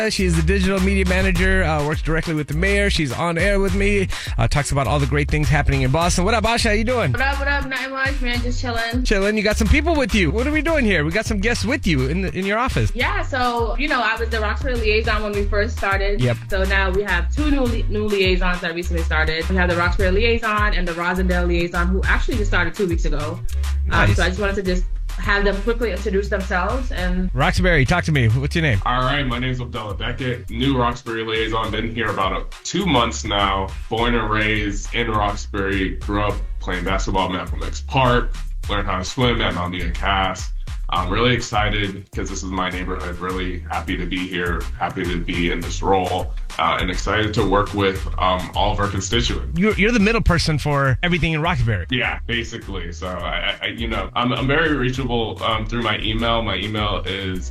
She's the digital media manager, works directly with the mayor. She's on air with me, talks about all the great things happening in Boston. What up, Asha? How you doing? What up? Nothing much, man. Just chilling. Chilling. You got some people with you. What are we doing here? We got some guests with you in your office. Yeah, so, I was the Roxbury liaison when we first started. Yep. So now we have two new liaisons that recently started. We have the Roxbury liaison and the Rosendale liaison, who actually just started 2 weeks ago. Nice. So I just wanted to just have them quickly introduce themselves. And Roxbury, talk to me. What's your name? All right, my name is Abdullah Beckett, new Roxbury liaison. Been here about 2 months now. Born and raised in Roxbury. Grew up playing basketball at Malcolm X Park. Learned how to swim at Mount Union Cass. I'm really excited because this is my neighborhood. Really happy to be here. Happy to be in this role. And excited to work with all of our constituents. You're the middle person for everything in Roxbury. Yeah, basically. So I'm very reachable through my email. My email is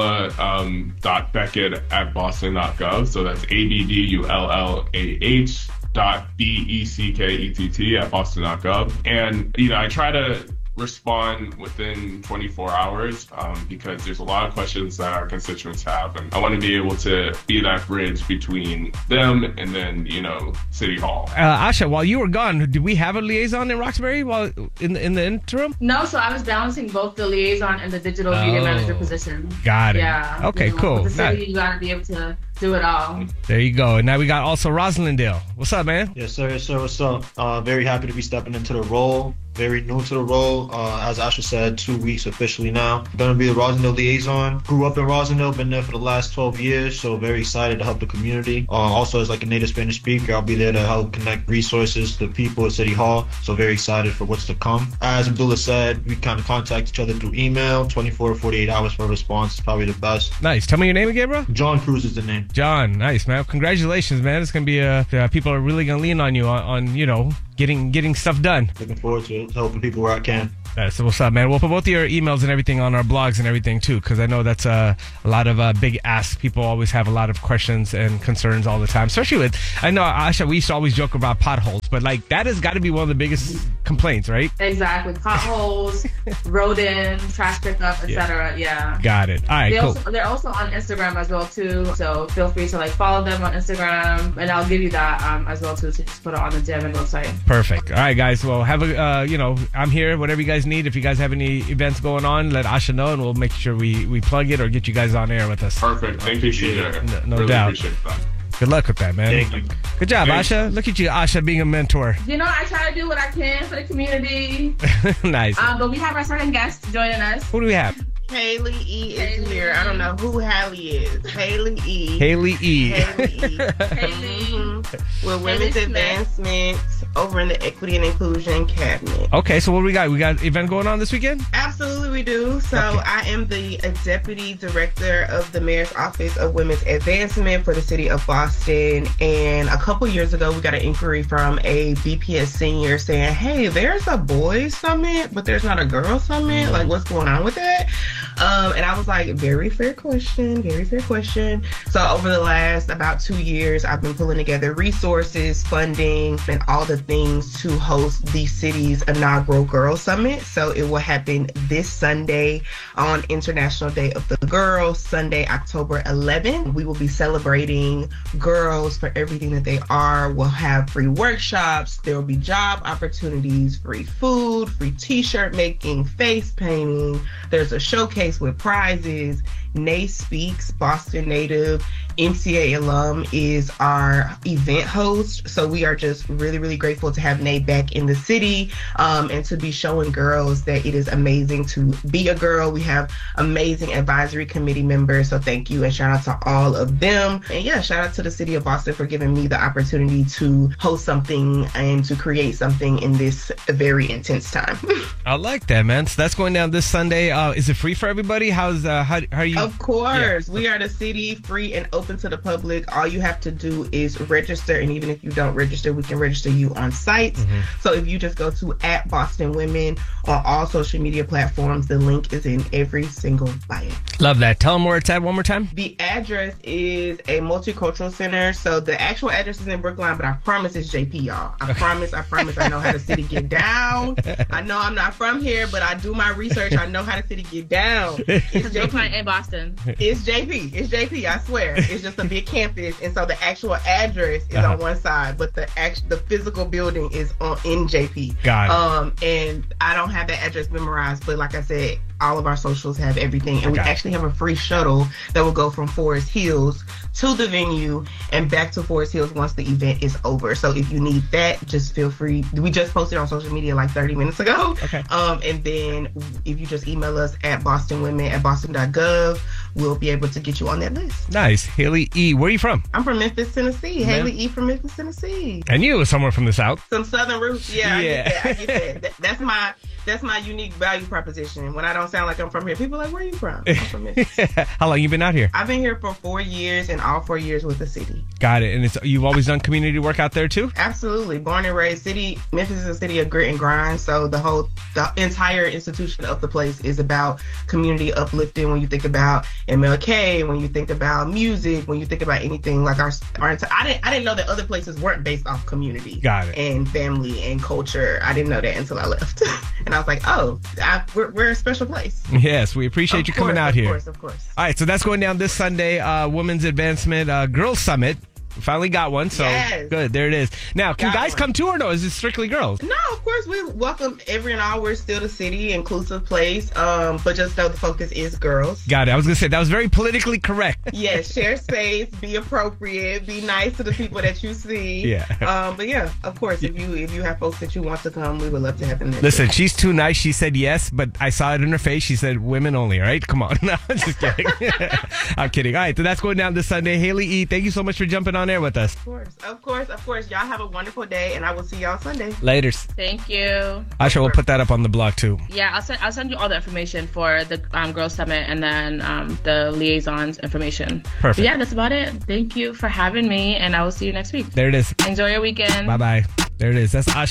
abdullah.beckett@boston.gov. So that's abdullah.beckett@boston.gov. And I try to respond within 24 hours because there's a lot of questions that our constituents have, and I want to be able to be that bridge between them and then City Hall. Asha, while you were gone, did we have a liaison in Roxbury while in the interim? No, so I was balancing both the liaison and the digital media manager position. Got it. Yeah. Okay, cool. With the city, you gotta be able to do it all. There you go. And now we got also Roslindale. What's up, man? Yes, sir. What's up? Very happy to be stepping into the role. Very new to the role. As Asha said, 2 weeks officially now. Gonna be the Rosendale liaison. Grew up in Rosendale, been there for the last 12 years, so very excited to help the community. Also, as like a native Spanish speaker, I'll be there to help connect resources to people at City Hall. So very excited for what's to come. As Abdullah said, we kind of contact each other through email. 24 to 48 hours for a response is probably the best. Nice. Tell me your name again, bro. John Cruz is the name. John, nice, man. Congratulations, man. It's gonna be people are really gonna lean on you on getting stuff done. Looking forward to helping people where I can. So what's up, man? We'll put both of your emails and everything on our blogs and everything too, because I know that's a lot of big asks. People always have a lot of questions and concerns all the time, especially with, I know, Asha, we used to always joke about potholes, but like that has got to be one of the biggest complaints, right? Exactly. Potholes, rodents, trash pickup, etc. Yeah. Got it. All right, cool. They're also on Instagram as well too, so feel free to follow them on Instagram, and I'll give you that as well too, so just put it on the Devon website. Perfect. All right, guys. Well, have a I'm here. Whatever you guys need. If you guys have any events going on, let Asha know, and we'll make sure we plug it or get you guys on air with us. Perfect. Thank you, CJ. No really doubt. Appreciate that. Good luck with that, man. Thank you. Good job, Thanks. Asha. Look at you, Asha, being a mentor. I try to do what I can for the community. Nice. But we have our second guest joining us. Who do we have? Haley E is here. I don't know who Haley is. Haley E. Haley E. Haley E. Haley. With Women's Advancement over in the Equity and Inclusion Cabinet. Okay, so what do we got? We got an event going on this weekend? Absolutely, we do. So Okay. I am the Deputy Director of the Mayor's Office of Women's Advancement for the City of Boston. And a couple years ago, we got an inquiry from a BPS senior saying, hey, there's a boys summit, but there's not a girls summit. Like, what's going on with that? And I was like, very fair question. So over the last about 2 years, I've been pulling together resources, funding, and all the things to host the city's inaugural Girls Summit. So it will happen this Sunday on International Day of the Girl, Sunday, October 11th. We will be celebrating girls for everything that they are. We'll have free workshops. There will be job opportunities, free food, free t-shirt making, face painting. There's a showcase with prizes. Nay Speaks, Boston native, MCA alum, is our event host. So we are just really, really grateful to have Nay back in the city and to be showing girls that it is amazing to be a girl. We have amazing advisory committee members. So thank you and shout out to all of them. And yeah, shout out to the city of Boston for giving me the opportunity to host something and to create something in this very intense time. I like that, man. So that's going down this Sunday. Is it free for everybody? How are you? Of course. Yeah. We are the city, free and open to the public. All you have to do is register. And even if you don't register, we can register you on site. Mm-hmm. So if you just go to @BostonWomen on all social media platforms, the link is in every single bio. Love that. Tell them where it's at one more time. The address is a multicultural center. So the actual address is in Brookline, but I promise it's JP, y'all. I promise I know how the city get down. I know I'm not from here, but I do my research. I know how the city get down. No, it's You'll find JP. in Boston. It's JP. It's JP. I swear. It's just a big campus, and so the actual address is on one side, but the physical building is in JP. Got it. And I don't have that address memorized, but like I said, all of our socials have everything, and we actually have a free shuttle that will go from Forest Hills to the venue and back to Forest Hills once the event is over. So if you need that, just feel free. We just posted on social media like 30 minutes ago. Okay. And then if you just email us at bostonwomen@boston.gov, we'll be able to get you on that list. Nice. Haley E., where are you from? I'm from Memphis, Tennessee. Haley E. from Memphis, Tennessee. I knew it was somewhere from the South. Some Southern roots. Yeah. I Yeah. get that. That's my unique value proposition. When I don't sound like I'm from here, people are like, where are you from? I'm from Memphis. How long you been out here? I've been here for 4 years, and all 4 years with the city. Got it. And you've always done community work out there too? Absolutely. Born and raised. Memphis is a city of grit and grind. So the entire institution of the place is about community uplifting. When you think about MLK, when you think about music, when you think about anything like our I didn't know that other places weren't based off community. Got it. And family and culture. I didn't know that until I left. And I was like, oh, we're a special place. Yes, we appreciate you coming out here. Of course. All right, so that's going down this Sunday, Women's Advancement Girls Summit. We finally got one, so Yes. good. There it is. Now, can Got guys one. come too, or no? Is it strictly girls? No, of course we welcome every and all. We're still the city, inclusive place. But just know the focus is girls. Got it. I was going to say, that was very politically correct. Yes, share space, be appropriate, be nice to the people that you see. Yeah. But yeah, of course, if you have folks that you want to come, we would love to have them there. Listen, she's too nice. She said yes, but I saw it in her face. She said women only, all right? Come on. No, I'm just kidding. I'm kidding. All right, so that's going down this Sunday. Haley E., thank you so much for jumping on air with us. Of course. Y'all have a wonderful day, and I will see y'all Sunday. Laters. Thank you. Asha will put that up on the blog too. Yeah, I'll send you all the information for the Girls Summit and then the liaisons information. Perfect. But yeah, that's about it. Thank you for having me, and I will see you next week. There it is. Enjoy your weekend. Bye-bye. There it is. That's Asha.